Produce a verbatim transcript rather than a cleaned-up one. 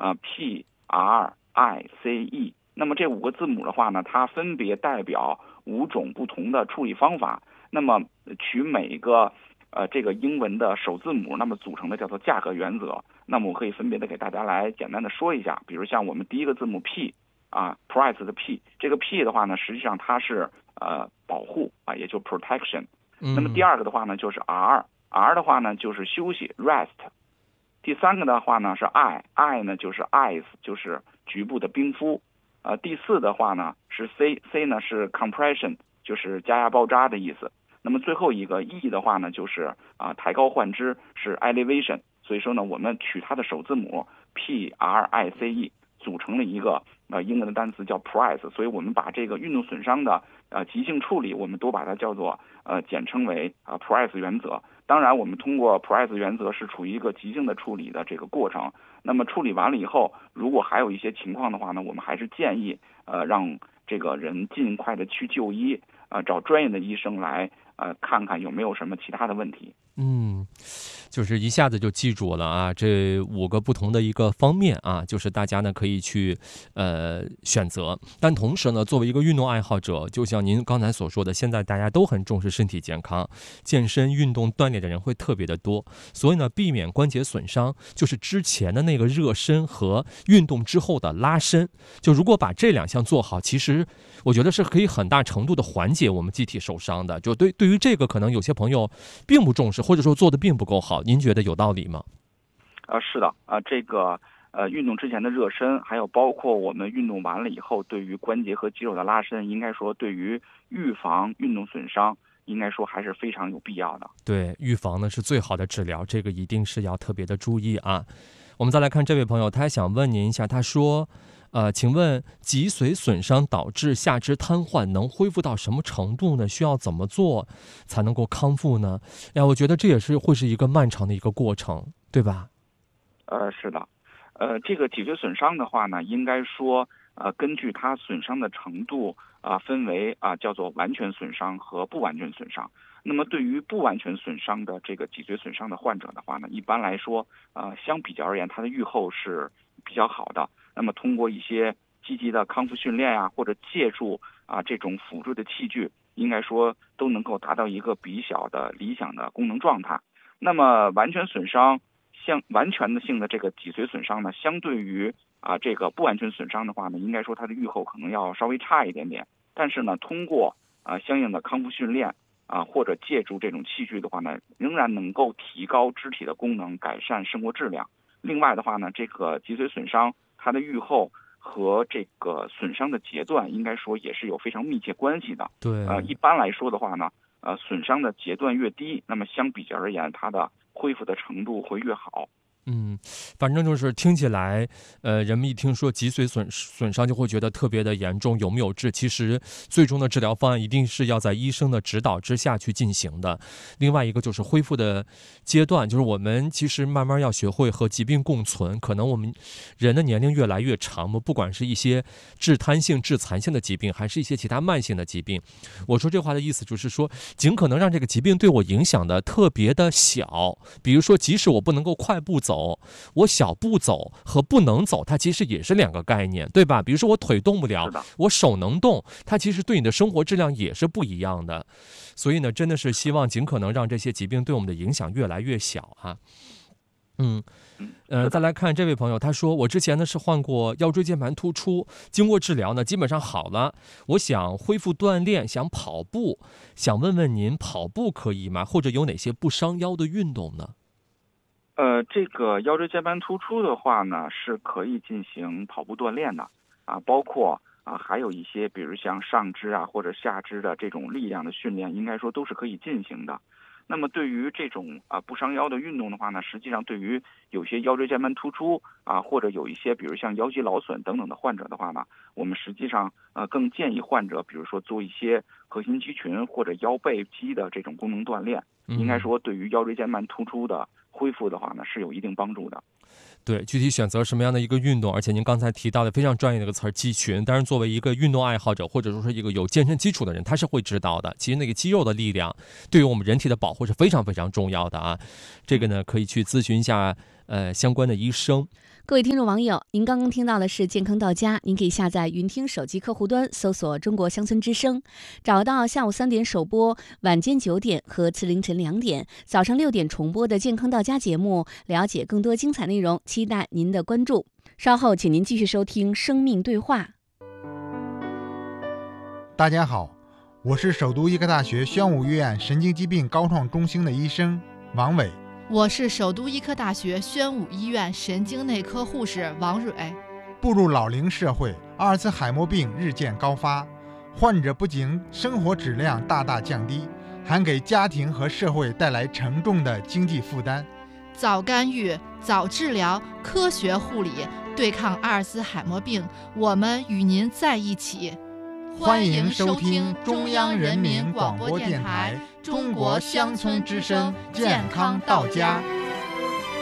呃 P R I C E。那么这五个字母的话呢，它分别代表五种不同的处理方法。那么取每一个呃这个英文的首字母，那么组成的叫做价格原则。那么我可以分别的给大家来简单的说一下，比如像我们第一个字母 P 啊 ，price 的 P， 这个 P 的话呢，实际上它是呃保护啊，也就 protection。那么第二个的话呢，就是 R，R 的话呢就是休息 rest。第三个的话呢是 I，I 呢就是 ice， 就是局部的冰敷。呃，第四的话呢是 C，C 呢是 compression， 就是加压包扎的意思。那么最后一个 E 的话呢就是啊、呃、抬高换肢，是 elevation。所以说呢，我们取它的首字母 P R I C E 组成了一个呃英文的单词叫 price。所以我们把这个运动损伤的呃急性处理，我们都把它叫做呃简称为啊、呃、price 原则。当然，我们通过 price 原则是处于一个急性的处理的这个过程。那么处理完了以后，如果还有一些情况的话呢，我们还是建议呃让这个人尽快的去就医，呃找专业的医生来呃看看有没有什么其他的问题。 嗯，就是一下子就记住了啊，这五个不同的一个方面啊，就是大家呢可以去呃选择。但同时呢，作为一个运动爱好者，就像您刚才所说的，现在大家都很重视身体健康，健身运动锻炼的人会特别的多，所以呢，避免关节损伤，就是之前的那个热身和运动之后的拉伸。就如果把这两项做好，其实我觉得是可以很大程度的缓解我们机体受伤的。就对对于这个，可能有些朋友并不重视，或者说做的并不够好，您觉得有道理吗？ 呃，是的，啊、呃，这个呃运动之前的热身，还有包括我们运动完了以后对于关节和肌肉的拉伸，应该说对于预防运动损伤，应该说还是非常有必要的。 对，预防呢是最好的治疗，这个一定是要特别的注意啊。我们再来看这位朋友，他还想问您一下，他说呃，请问脊髓损伤导致下肢瘫痪能恢复到什么程度呢？需要怎么做才能够康复呢？呀，我觉得这也是会是一个漫长的一个过程，对吧？ 呃，是的，呃，这个脊髓损伤的话呢，应该说呃，根据它损伤的程度啊、呃，分为啊、呃、叫做完全损伤和不完全损伤。那么对于不完全损伤的这个脊髓损伤的患者的话呢，一般来说，呃，相比较而言，它的预后是比较好的。那么通过一些积极的康复训练啊，或者借助啊这种辅助的器具，应该说都能够达到一个比较的理想的功能状态。那么完全损伤，像完全的性的这个脊髓损伤呢，相对于啊这个不完全损伤的话呢，应该说它的预后可能要稍微差一点点。但是呢，通过啊相应的康复训练啊，或者借助这种器具的话呢，仍然能够提高肢体的功能，改善生活质量。另外的话呢，这个脊髓损伤它的预后和这个损伤的阶段，应该说也是有非常密切关系的。 对， 呃，一般来说的话呢，呃，损伤的阶段越低，那么相比较而言，它的恢复的程度会越好。 嗯，反正就是听起来，呃，人们一听说脊髓损损伤就会觉得特别的严重，有没有治？其实最终的治疗方案一定是要在医生的指导之下去进行的。另外一个就是恢复的阶段，就是我们其实慢慢要学会和疾病共存。可能我们人的年龄越来越长嘛，不管是一些致瘫性、致残性的疾病，还是一些其他慢性的疾病。我说这话的意思就是说，尽可能让这个疾病对我影响的特别的小。比如说，即使我不能够快步走，走，我小步走和不能走，它其实也是两个概念，对吧？比如说我腿动不了，我手能动，它其实对你的生活质量也是不一样的。所以呢，真的是希望尽可能让这些疾病对我们的影响越来越小啊。嗯，呃，再来看这位朋友，他说我之前呢是患过腰椎间盘突出，经过治疗呢基本上好了，我想恢复锻炼，想跑步，想问问您跑步可以吗？或者有哪些不伤腰的运动呢？ 呃，这个腰椎间盘突出的话呢，是可以进行跑步锻炼的啊，包括啊还有一些，比如像上肢啊或者下肢的这种力量的训练，应该说都是可以进行的。那么对于这种啊不伤腰的运动的话呢，实际上对于有些腰椎间盘突出啊，或者有一些比如像腰肌劳损等等的患者的话呢，我们实际上呃更建议患者，比如说做一些核心肌群或者腰背肌的这种功能锻炼，应该说对于腰椎间盘突出的恢复的话呢，是有一定帮助的。 对，具体选择什么样的一个运动，而且您刚才提到的非常专业的一个词儿肌群，当然作为一个运动爱好者或者说是一个有健身基础的人，他是会知道的。其实那个肌肉的力量对于我们人体的保护是非常非常重要的啊。这个呢可以去咨询一下呃相关的医生。 各位听众网友，您刚刚听到的是健康到家，您可以下载云听手机客户端，搜索中国乡村之声，找到下午三点首播、晚间九点和次凌晨两点、早上六点重播的健康到家节目，了解更多精彩内容，期待您的关注。稍后请您继续收听生命对话。 大家好，我是首都医科大学宣武医院神经疾病高创中心的医生王伟。 我是首都医科大学宣武医院神经内科护士王蕊。 步入老龄社会，阿尔茨海默病日渐高发，患者不仅生活质量大大降低，还给家庭和社会带来沉重的经济负担。 早干预、早治疗、科学护理，对抗阿尔茨海默病，我们与您在一起。 欢迎收听中央人民广播电台中国乡村之声健康到家。